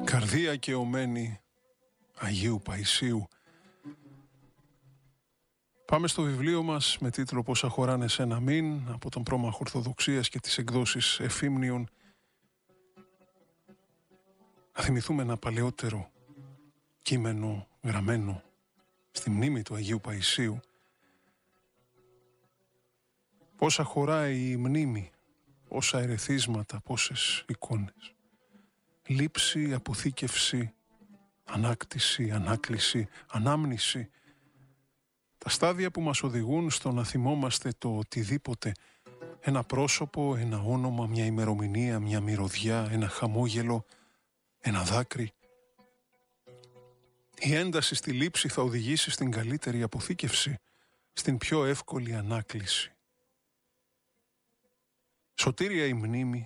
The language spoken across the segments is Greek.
Καρδία καιωμένη Αγίου Παϊσίου. Πάμε στο βιβλίο μας με τίτλο «Πόσα χωράνε σε ένα μήν» από τον πρόμαχο Ορθοδοξίας και τις εκδόσεις Εφήμνιων. Να θυμηθούμε ένα παλαιότερο κείμενο γραμμένο στη μνήμη του Αγίου Παϊσίου. Πόσα χωράει η μνήμη, πόσα ερεθίσματα, πόσες εικόνες. Λήψη, αποθήκευση, ανάκτηση, ανάκληση, ανάμνηση. Τα στάδια που μας οδηγούν στο να θυμόμαστε το οτιδήποτε. Ένα πρόσωπο, ένα όνομα, μια ημερομηνία, μια μυρωδιά, ένα χαμόγελο, ένα δάκρυ. Η ένταση στη λήψη θα οδηγήσει στην καλύτερη αποθήκευση, στην πιο εύκολη ανάκληση. Σωτήρια η μνήμη,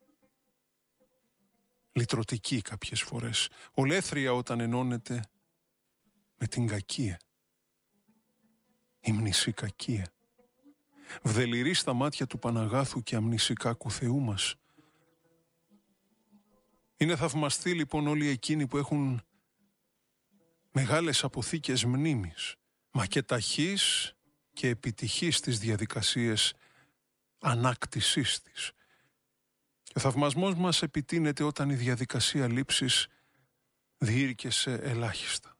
λυτρωτική κάποιες φορές, ολέθρια όταν ενώνεται με την κακία, η μνησικακία. Βδελιρή στα μάτια του Παναγάθου και αμνησικάκου Θεού μας. Είναι θαυμαστοί λοιπόν όλοι εκείνοι που έχουν μεγάλες αποθήκες μνήμης, μα και ταχύς και επιτυχής στις διαδικασίες ανάκτησής της. Ο θαυμασμός μας επιτείνεται όταν η διαδικασία λήψης διήρκεσε ελάχιστα.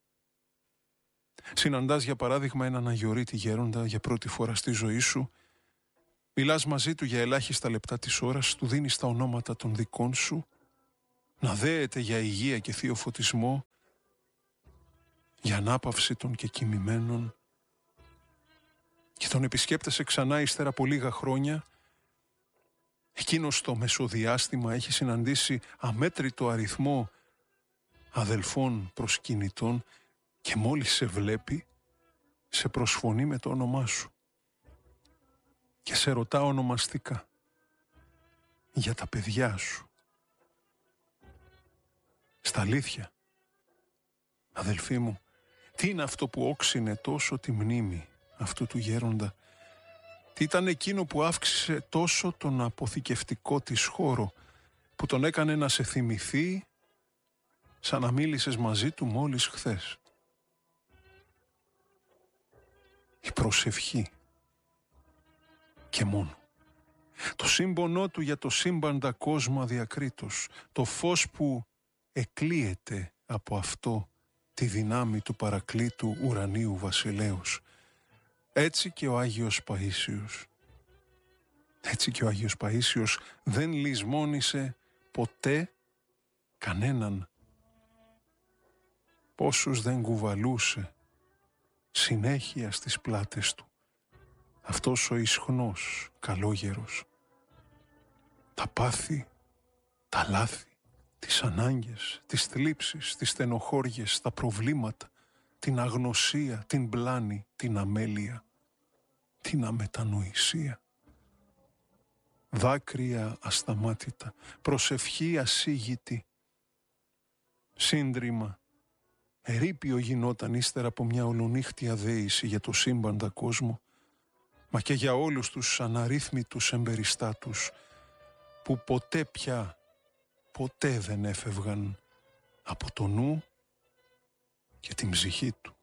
Συναντάς για παράδειγμα έναν αγιορείτη γέροντα για πρώτη φορά στη ζωή σου, μιλάς μαζί του για ελάχιστα λεπτά της ώρας, του δίνεις τα ονόματα των δικών σου, να δέεται για υγεία και θείο φωτισμό, για ανάπαυση των κεκοιμημένων, και τον επισκέπτεσαι ξανά ύστερα από λίγα χρόνια. Εκείνος στο μεσοδιάστημα έχει συναντήσει αμέτρητο αριθμό αδελφών προσκυνητών και μόλις σε βλέπει, σε προσφωνεί με το όνομά σου και σε ρωτά ονομαστικά για τα παιδιά σου. Στα αλήθεια, αδελφοί μου, τι είναι αυτό που όξινε τόσο τη μνήμη αυτού του γέροντα? Τι ήταν εκείνο που αύξησε τόσο τον αποθηκευτικό της χώρο, που τον έκανε να σε θυμηθεί σαν να μίλησες μαζί του μόλις χθες? Η προσευχή και μόνο. Το σύμπονό του για το σύμπαντα κόσμο αδιακρίτως, το φως που εκλείεται από αυτό τη δυνάμει του παρακλήτου ουρανίου βασιλέως. Έτσι και ο Άγιος Παΐσιος. Έτσι και ο Άγιος Παΐσιος δεν λησμόνησε ποτέ κανέναν. Πόσους δεν κουβαλούσε συνέχεια στις πλάτες του αυτός ο ισχνός καλόγερος. Τα πάθη, τα λάθη, τις ανάγκες, τις θλίψεις, τις στενοχώριες, τα προβλήματα, την αγνωσία, την πλάνη, την αμέλεια, την αμετανοησία. Δάκρυα ασταμάτητα, προσευχή ασίγητη, σύντριμα, ερείπιο γινόταν ύστερα από μια ολονύχτια δέηση για το σύμπαντα κόσμο, μα και για όλους τους αναρρύθμιτους εμπεριστάτους που ποτέ δεν έφευγαν από το νου και την ψυχή του.